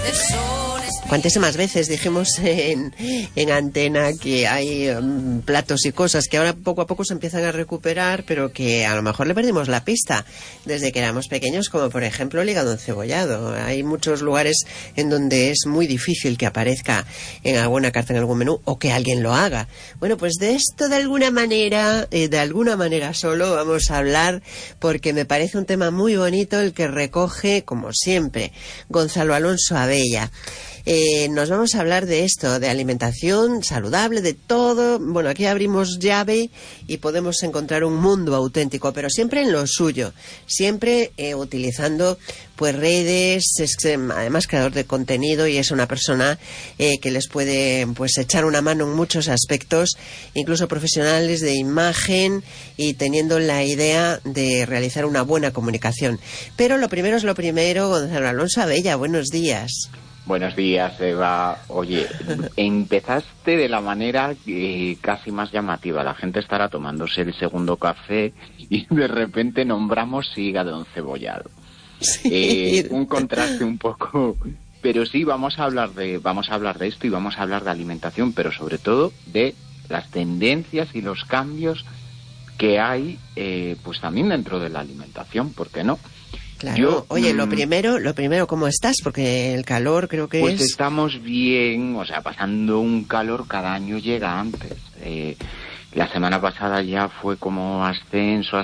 Cuantísimas veces dijimos en antena que hay platos y cosas que ahora poco a poco se empiezan a recuperar, pero que a lo mejor le perdimos la pista desde que éramos pequeños, como por ejemplo el hígado encebollado. Hay muchos lugares en donde es muy difícil que aparezca en alguna carta, en algún menú, o que alguien lo haga. Bueno, pues de esto de alguna manera solo vamos a hablar, porque me parece un tema muy bonito el que recoge, como siempre, Gonzalo Alonso Abella. Nos vamos a hablar de esto, de alimentación saludable, de todo. Bueno, aquí abrimos llave y podemos encontrar un mundo auténtico, pero siempre en lo suyo, siempre utilizando pues redes. Es además creador de contenido y es una persona que les puede pues echar una mano en muchos aspectos, incluso profesionales de imagen, y teniendo la idea de realizar una buena comunicación. Pero lo primero es lo primero. Gonzalo Alonso Abella, buenos días. Buenos días, Eva. Oye, empezaste de la manera casi más llamativa. La gente estará tomándose el segundo café y de repente nombramos hígado encebollado. Sí. Un contraste un poco, pero sí vamos a hablar de esto y vamos a hablar de alimentación, pero sobre todo de las tendencias y los cambios que hay, pues también dentro de la alimentación, ¿por qué no? Claro. Oye, lo primero, ¿cómo estás? Porque el calor creo que pues estamos bien, o sea, pasando un calor, cada año llega antes. La semana pasada ya fue como ascenso,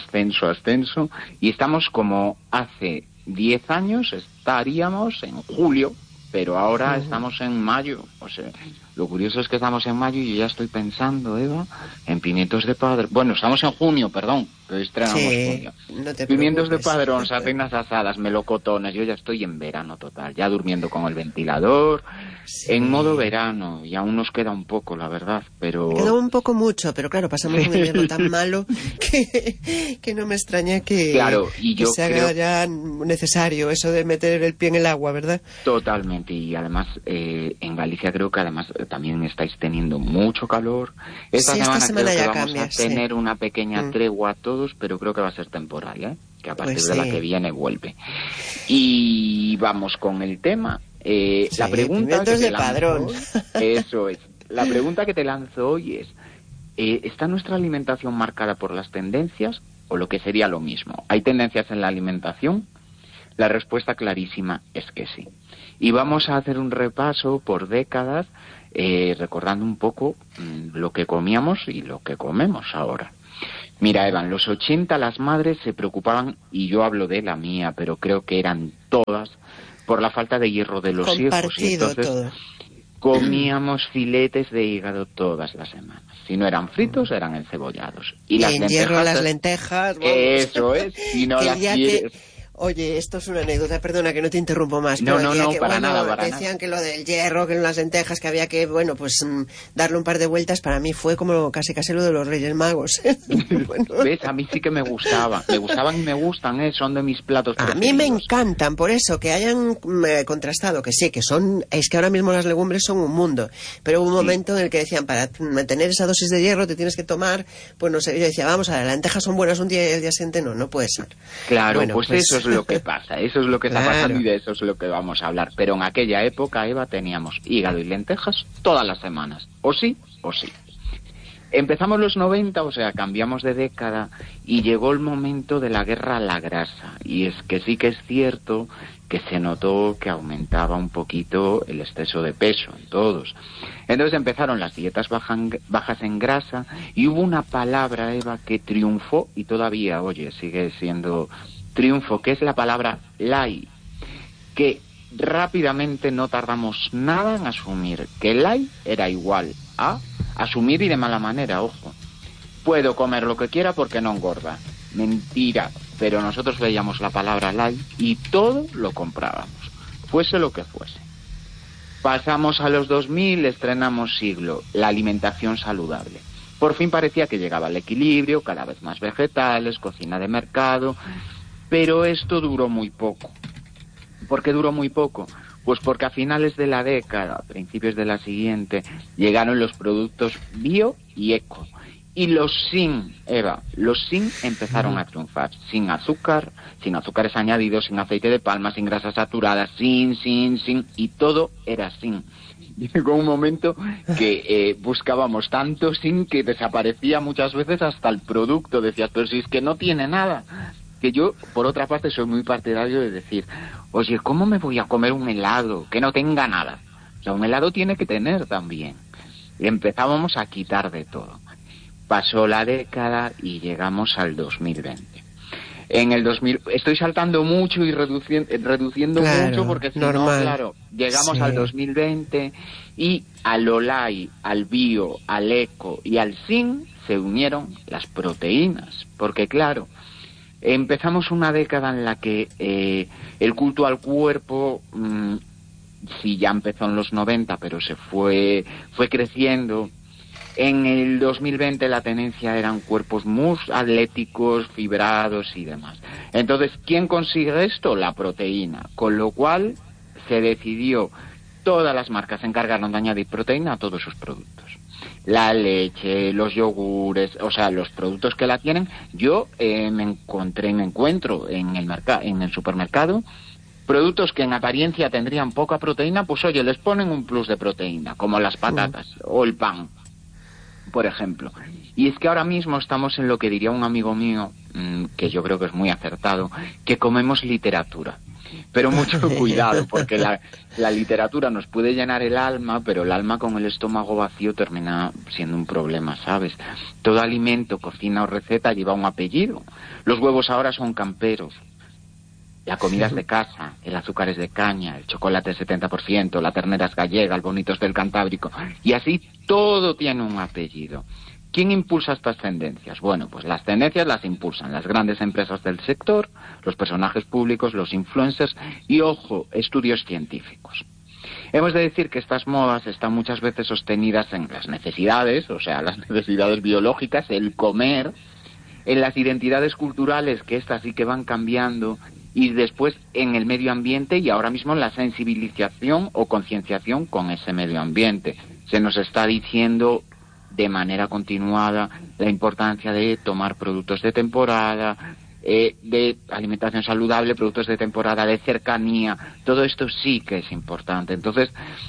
y estamos como hace 10 años estaríamos en julio, pero ahora estamos en mayo. O sea, lo curioso es que estamos en mayo y yo ya estoy pensando, Eva, en pimientos de padrón. Bueno, estamos en junio, perdón, pero estrenamos junio. No te pimientos preocupes. de padrón, sardinas asadas, melocotones. Yo ya estoy en verano total, ya durmiendo con el ventilador, en modo verano, y aún nos queda un poco, la verdad, pero... Queda un poco mucho, pero claro, pasamos un invierno tan malo que no me extraña que se haga ya necesario eso de meter el pie en el agua, ¿verdad? Totalmente, y además en Galicia creo que además también estáis teniendo mucho calor. Esta semana creo que vamos a tener una pequeña tregua todos, pero creo que va a ser temporal, que a partir de la que viene vuelve. Y vamos con el tema. La pregunta que te lanzo, eso es. La pregunta que te lanzo hoy es: ¿está nuestra alimentación marcada por las tendencias o lo que sería lo mismo? ¿Hay tendencias en la alimentación? La respuesta clarísima es que sí. Y vamos a hacer un repaso por décadas, recordando un poco lo que comíamos y lo que comemos ahora. Mira, Eva, en los 80 las madres se preocupaban, y yo hablo de la mía, pero creo que eran todas, por la falta de hierro de los hijos. Y entonces todo. Comíamos filetes de hígado todas las semanas. Si no eran fritos, eran encebollados. Y las lentejas, hierro las lentejas. Vamos. Eso es. Si no las quieres... Oye, esto es una anécdota, perdona que no te interrumpo más. No, que, para nada. Decían que lo del hierro, que en las lentejas, que había que, darle un par de vueltas. Para mí fue como casi lo de los Reyes Magos. ¿Ves? A mí sí que me gustaban y me gustan, son de mis platos preferidos. A mí me encantan, por eso, que hayan contrastado, que sí, es que ahora mismo las legumbres son un mundo, pero hubo un momento en el que decían, para tener esa dosis de hierro te tienes que tomar, pues no sé, yo decía, vamos a ver, las lentejas son buenas un día y el día siguiente no puede ser. Claro, pues eso es lo que pasa, eso es lo que está pasando, y de eso es lo que vamos a hablar. Pero en aquella época, Eva, teníamos hígado y lentejas todas las semanas, o sí. Empezamos los 90, o sea, cambiamos de década y llegó el momento de la guerra a la grasa. Y es que sí que es cierto que se notó que aumentaba un poquito el exceso de peso en todos. Entonces empezaron las dietas bajas en grasa, y hubo una palabra, Eva, que triunfó y todavía, sigue siendo triunfo, que es la palabra light, que rápidamente no tardamos nada en asumir que light era igual a asumir, y de mala manera, ojo. Puedo comer lo que quiera porque no engorda. Mentira. Pero nosotros veíamos la palabra light y todo lo comprábamos, fuese lo que fuese. Pasamos a los 2000, estrenamos siglo, la alimentación saludable. Por fin parecía que llegaba al equilibrio, cada vez más vegetales, cocina de mercado, pero esto duró muy poco. ¿Por qué duró muy poco? Pues porque a finales de la década, a principios de la siguiente, llegaron los productos bio y eco. Y los sin, Eva, los sin empezaron a triunfar. Sin azúcar, sin azúcares añadidos, sin aceite de palma, sin grasas saturadas, sin, y todo era sin. Llegó un momento que buscábamos tanto sin que desaparecía muchas veces hasta el producto. Decías, pero si es que no tiene nada. Que yo, por otra parte, soy muy partidario de decir, oye, ¿cómo me voy a comer un helado que no tenga nada? O sea, un helado tiene que tener también. Y empezábamos a quitar de todo. Pasó la década y llegamos al 2020. En el 2000, estoy saltando mucho y reduciendo mucho porque si no, claro, llegamos al 2020 y al Olay, al Bio, al Eco y al Sin se unieron las proteínas, porque claro, empezamos una década en la que el culto al cuerpo, sí ya empezó en los 90, pero se fue creciendo. En el 2020 la tendencia eran cuerpos muy atléticos, fibrados y demás. Entonces, ¿quién consigue esto? La proteína. Con lo cual se decidió, todas las marcas se encargaron de añadir proteína a todos sus productos. La leche, los yogures, o sea, los productos que la tienen. Yo me encuentro en el supermercado productos que en apariencia tendrían poca proteína, pues oye, les ponen un plus de proteína, como las patatas o el pan, por ejemplo. Y es que ahora mismo estamos en lo que diría un amigo mío, que yo creo que es muy acertado, que comemos literatura. Pero mucho cuidado, porque la literatura nos puede llenar el alma, pero el alma con el estómago vacío termina siendo un problema, ¿sabes? Todo alimento, cocina o receta lleva un apellido. Los huevos ahora son camperos. La comida es de casa, el azúcar es de caña, el chocolate es 70%, la ternera es gallega, el bonito es del Cantábrico. Y así todo tiene un apellido. ¿Quién impulsa estas tendencias? Bueno, pues las tendencias las impulsan las grandes empresas del sector, los personajes públicos, los influencers y, ojo, estudios científicos. Hemos de decir que estas modas están muchas veces sostenidas en las necesidades, o sea, las necesidades biológicas, el comer, en las identidades culturales, que estas sí que van cambiando, y después en el medio ambiente y ahora mismo en la sensibilización o concienciación con ese medio ambiente. Se nos está diciendo de manera continuada la importancia de tomar productos de temporada, de alimentación saludable, productos de temporada, de cercanía. Todo esto sí que es importante. Entonces,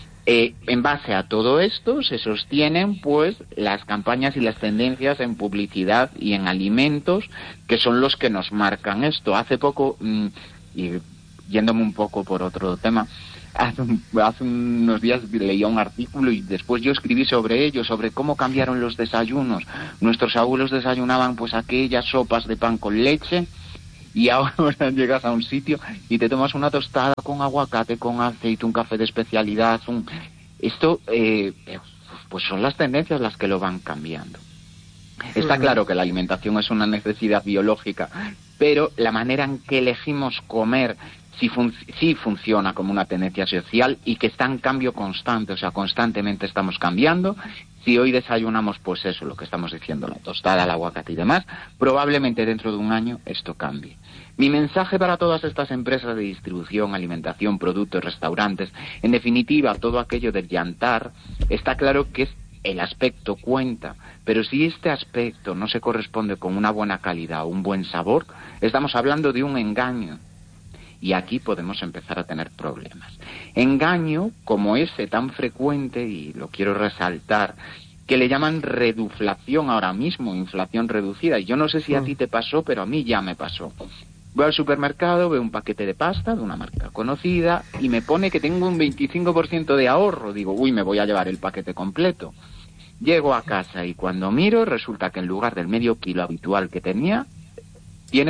en base a todo esto se sostienen pues las campañas y las tendencias en publicidad y en alimentos, que son los que nos marcan esto. Hace poco, y yéndome un poco por otro tema, hace unos días leía un artículo y después yo escribí sobre ello, sobre cómo cambiaron los desayunos. Nuestros abuelos desayunaban pues aquellas sopas de pan con leche, y ahora llegas a un sitio y te tomas una tostada con aguacate, con aceite, un café de especialidad. Esto, pues son las tendencias las que lo van cambiando. Está claro que la alimentación es una necesidad biológica, pero la manera en que elegimos comer sí funciona como una tendencia social y que está en cambio constante, o sea, constantemente estamos cambiando. Si hoy desayunamos, pues eso, lo que estamos diciendo, la tostada, el aguacate y demás, probablemente dentro de un año esto cambie. Mi mensaje para todas estas empresas de distribución, alimentación, productos, restaurantes, en definitiva, todo aquello del yantar, está claro que el aspecto cuenta, pero si este aspecto no se corresponde con una buena calidad o un buen sabor, estamos hablando de un engaño. Y aquí podemos empezar a tener problemas. Engaño como ese tan frecuente, y lo quiero resaltar, que le llaman reduflación ahora mismo, inflación reducida. Y yo no sé si a ti te pasó, pero a mí ya me pasó. Voy al supermercado, veo un paquete de pasta de una marca conocida y me pone que tengo un 25% de ahorro. Digo, uy, me voy a llevar el paquete completo. Llego a casa y cuando miro resulta que en lugar del medio kilo habitual que tenía, tiene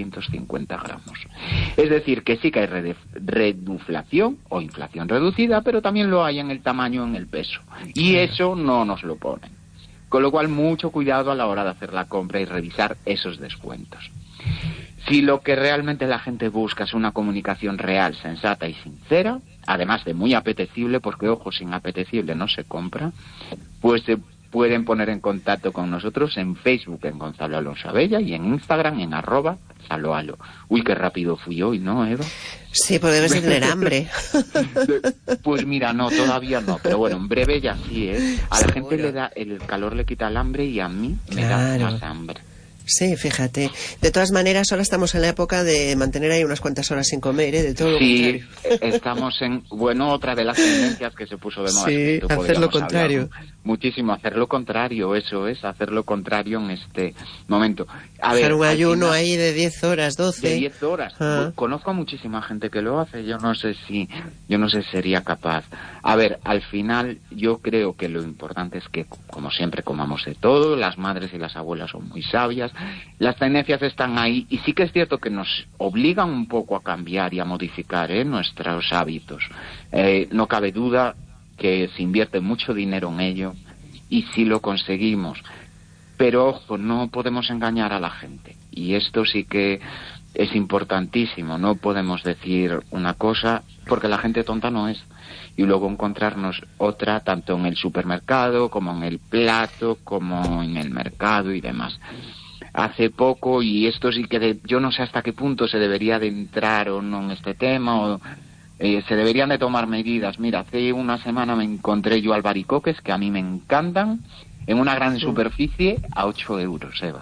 450 gramos. Es decir, que sí que hay reduflación o inflación reducida, pero también lo hay en el tamaño, en el peso. Y eso no nos lo ponen. Con lo cual, mucho cuidado a la hora de hacer la compra y revisar esos descuentos. Si lo que realmente la gente busca es una comunicación real, sensata y sincera, además de muy apetecible, porque ojo, sin apetecible no se compra, pues se pueden poner en contacto con nosotros en Facebook en Gonzalo Alonso Abella y en Instagram en alo. Uy, qué rápido fui hoy, ¿no, Eva? Sí, pues debes de tener hambre. Pues mira, no, todavía no, pero bueno, en breve ya sí, ¿eh? A la gente Seguro. el calor le quita el hambre y a mí me Claro. da más hambre. Sí, fíjate. De todas maneras, ahora estamos en la época de mantener ahí unas cuantas horas sin comer, ¿eh? De todo lo Sí, contrario. estamos en, bueno, otra de las tendencias que se puso de moda. Sí, hacer lo contrario. Hablar muchísimo, hacer lo contrario, eso es, hacer lo contrario en este momento. A Hacer ver, un al ayuno final, ahí de 10 horas, 12. de 10 horas. Ah. Conozco a muchísima gente que lo hace, yo no sé si sería capaz. A ver, al final yo creo que lo importante es que, como siempre, comamos de todo, las madres y las abuelas son muy sabias, las tendencias están ahí y sí que es cierto que nos obligan un poco a cambiar y a modificar nuestros hábitos. No cabe duda que se invierte mucho dinero en ello y sí lo conseguimos. Pero ojo, no podemos engañar a la gente. Y esto sí que es importantísimo. No podemos decir una cosa porque la gente tonta no es. Y luego encontrarnos otra tanto en el supermercado como en el plato, como en el mercado y demás. Hace poco, y esto sí que yo no sé hasta qué punto se debería de entrar o no en este tema, o se deberían de tomar medidas. Mira, hace una semana me encontré yo albaricoques, que a mí me encantan, en una gran superficie a 8 euros, Eva.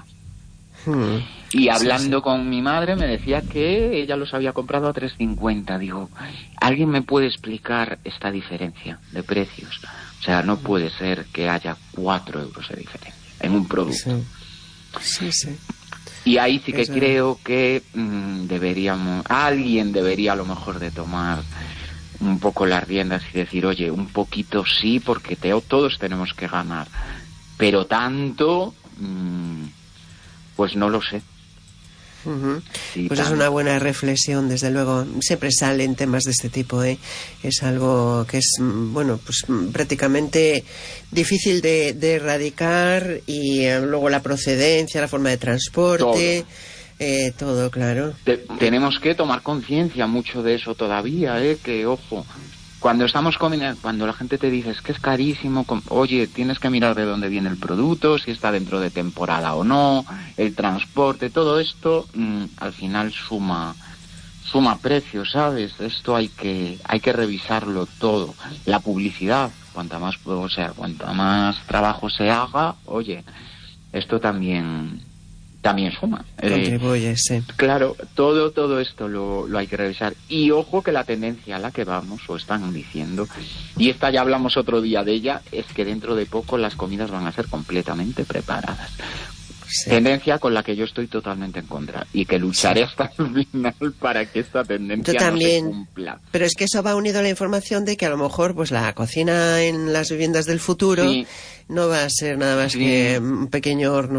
Y hablando con mi madre me decía que ella los había comprado a 3,50. Digo, ¿alguien me puede explicar esta diferencia de precios? O sea, no puede ser que haya 4 euros de diferencia en un producto. Sí. Y ahí sí que Eso. creo que alguien debería a lo mejor de tomar un poco las riendas y decir, oye, un poquito sí, porque todos tenemos que ganar, pero tanto, pues no lo sé. Sí, Pues es una buena reflexión, desde luego. Siempre salen temas de este tipo, ¿eh? Es algo que es, bueno, pues prácticamente difícil de erradicar, y luego la procedencia, la forma de transporte, todo, claro. Tenemos que tomar conciencia mucho de eso todavía, que ojo, cuando estamos comiendo, cuando la gente te dice es que es carísimo, oye, tienes que mirar de dónde viene el producto, si está dentro de temporada o no, el transporte, todo esto al final suma precio, ¿sabes? Esto hay que revisarlo todo. La publicidad, cuanta más trabajo se haga, oye, esto también suma. Contribuye, sí. Claro, todo esto lo hay que revisar. Y ojo que la tendencia a la que vamos, o están diciendo, y esta ya hablamos otro día de ella, es que dentro de poco las comidas van a ser completamente preparadas. Sí. Tendencia con la que yo estoy totalmente en contra y que lucharé hasta el final para que esta tendencia no se cumpla. Pero es que eso va unido a la información de que a lo mejor pues la cocina en las viviendas del futuro no va a ser nada más que un pequeño horno.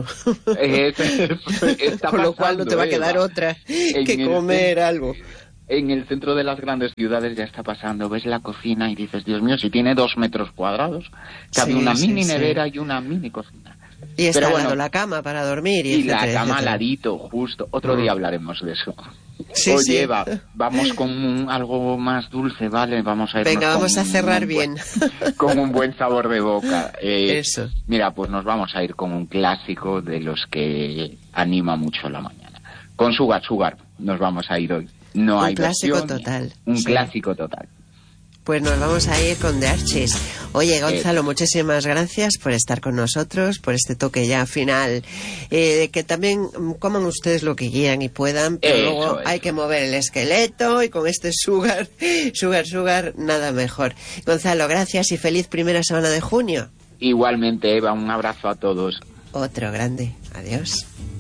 Con lo cual no te va a quedar otra que comer algo. En el centro de las grandes ciudades ya está pasando, ves la cocina y dices, Dios mío, si tiene 2 metros cuadrados, cabe una mini nevera y una mini cocina. Y está al lado la cama para dormir. Y la cama al ladito, justo. Otro día hablaremos de eso. Oye, Eva, vamos con algo más dulce, ¿vale? Vamos a irnos. Venga, vamos a cerrar bien. Con un buen sabor de boca. Eso. Mira, pues nos vamos a ir con un clásico de los que anima mucho la mañana. Con Sugar nos vamos a ir hoy. No hay clásico versión, total. Un clásico total. Pues nos vamos a ir con The Archies. Oye, Gonzalo, muchísimas gracias por estar con nosotros, por este toque ya final. Que también coman ustedes lo que quieran y puedan, pero luego hay que mover el esqueleto, y con este sugar, nada mejor. Gonzalo, gracias y feliz primera semana de junio. Igualmente, Eva, un abrazo a todos. Otro grande. Adiós.